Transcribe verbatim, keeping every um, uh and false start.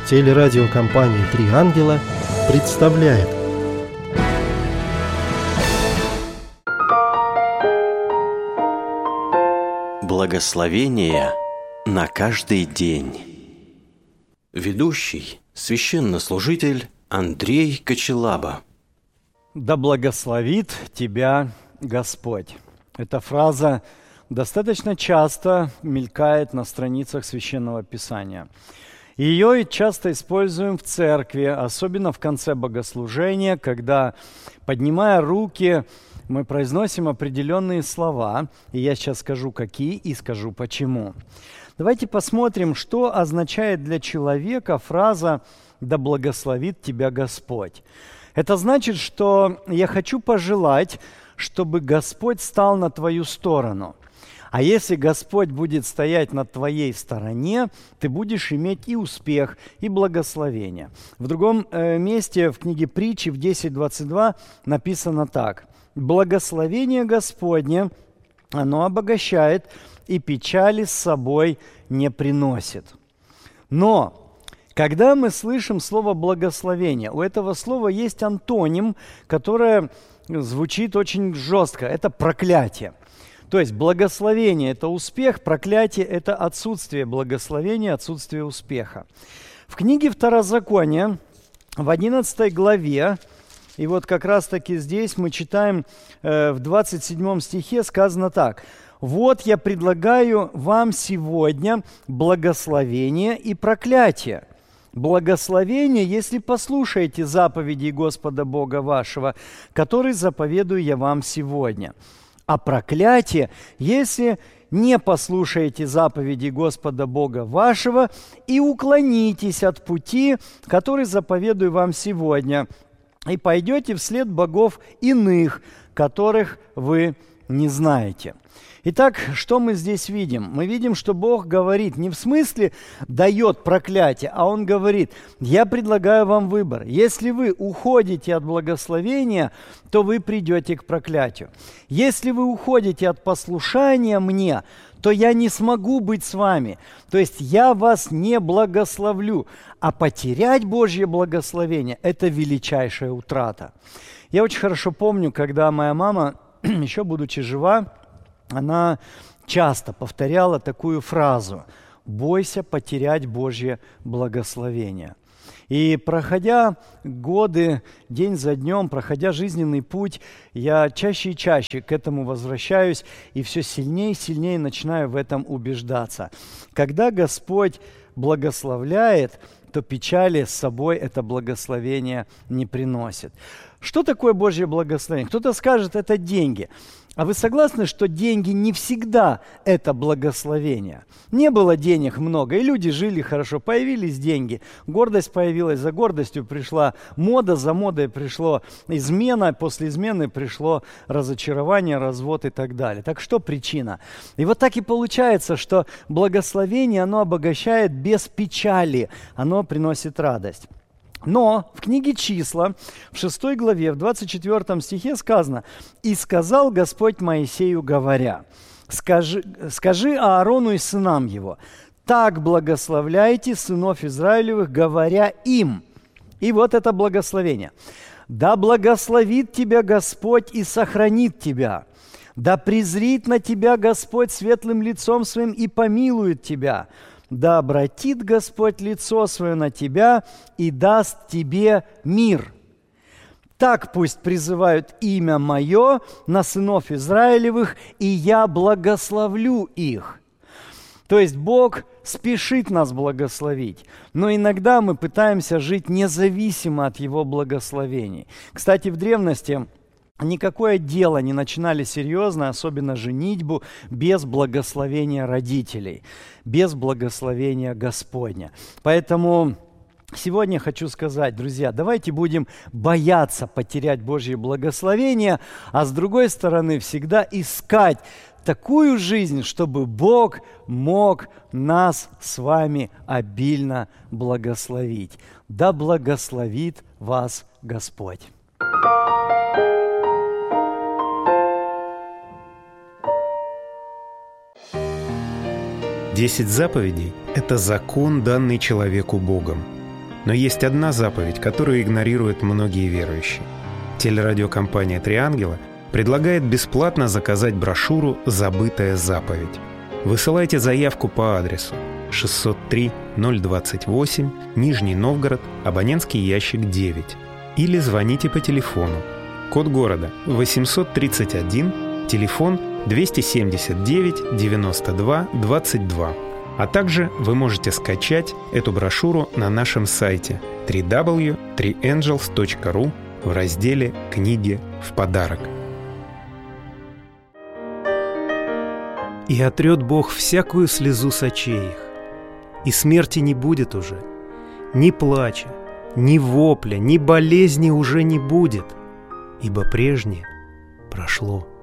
Телерадиокомпания «Три ангела» представляет. Благословение на каждый день. Ведущий – священнослужитель Андрей Кочелаба. «Да благословит тебя Господь». Эта фраза достаточно часто мелькает на страницах Священного Писания. Ее часто используем в церкви, особенно в конце богослужения, когда, поднимая руки, мы произносим определенные слова, и я сейчас скажу, какие, и скажу, почему. Давайте посмотрим, что означает для человека фраза «Да благословит тебя Господь». Это значит, что я хочу пожелать, чтобы Господь стал на твою сторону. А если Господь будет стоять на твоей стороне, ты будешь иметь и успех, и благословение. В другом э, месте в книге Притчи в десять двадцать два написано так. «Благословение Господне, оно обогащает, и печали с собой не приносит». Но когда мы слышим слово «благословение», у этого слова есть антоним, которое звучит очень жестко. Это проклятие. То есть благословение – это успех, проклятие – это отсутствие благословения, отсутствие успеха. В книге Второзакония, в одиннадцатой главе, и вот как раз-таки здесь мы читаем э, в двадцать седьмом стихе сказано так. «Вот я предлагаю вам сегодня благословение и проклятие. Благословение, если послушаете заповедей Господа Бога вашего, который заповедую я вам сегодня. А проклятие, если не послушаете заповеди Господа Бога вашего и уклонитесь от пути, который заповедую вам сегодня, и пойдете вслед богов иных, которых вы не знаете». Итак, что мы здесь видим? Мы видим, что Бог говорит не в смысле дает проклятие, а Он говорит: я предлагаю вам выбор. Если вы уходите от благословения, то вы придете к проклятию. Если вы уходите от послушания мне, то я не смогу быть с вами. То есть я вас не благословлю. А потерять Божье благословение – это величайшая утрата. Я очень хорошо помню, когда моя мама, еще будучи жива, она часто повторяла такую фразу: «Бойся потерять Божье благословение». И проходя годы, день за днем, проходя жизненный путь, я чаще и чаще к этому возвращаюсь и все сильнее и сильнее начинаю в этом убеждаться. Когда Господь благословляет, то печали с собой это благословение не приносит. Что такое Божье благословение? Кто-то скажет, это деньги. А вы согласны, что деньги не всегда это благословение? Не было денег много, и люди жили хорошо, появились деньги, гордость появилась, за гордостью пришла мода, за модой пришло измена, после измены пришло разочарование, развод и так далее. Так что причина? И вот так и получается, что благословение, оно обогащает без печали, оно приносит радость. Но в книге «Числа» в шестой главе, в двадцать четвёртом стихе сказано: «И сказал Господь Моисею, говоря, скажи, скажи Аарону и сынам его, так благословляйте сынов Израилевых, говоря им». И вот это благословение. «Да благословит тебя Господь и сохранит тебя, да презрит на тебя Господь светлым лицом своим и помилует тебя». Да обратит Господь лицо свое на тебя и даст тебе мир. Так пусть призывают имя мое на сынов Израилевых, и я благословлю их». То есть Бог спешит нас благословить, но иногда мы пытаемся жить независимо от Его благословений. Кстати, в древности никакое дело не начинали серьезно, особенно женитьбу, без благословения родителей, без благословения Господня. Поэтому сегодня хочу сказать, друзья, давайте будем бояться потерять Божье благословение, а с другой стороны всегда искать такую жизнь, чтобы Бог мог нас с вами обильно благословить. Да благословит вас Господь. Десять заповедей – это закон, данный человеку Богом. Но есть одна заповедь, которую игнорируют многие верующие. Телерадиокомпания «Три ангела» предлагает бесплатно заказать брошюру «Забытая заповедь». Высылайте заявку по адресу шестьсот три ноль двадцать восемь, Нижний Новгород, абонентский ящик девять. Или звоните по телефону. Код города восемьсот тридцать один, телефон двести семьдесят девять девяносто два двадцать два. А также вы можете скачать эту брошюру на нашем сайте дабл ю дабл ю дабл ю точка три энджелс точка ру в разделе «Книги в подарок». «И отрет Бог всякую слезу с очей их, и смерти не будет уже, ни плача, ни вопля, ни болезни уже не будет, ибо прежнее прошло».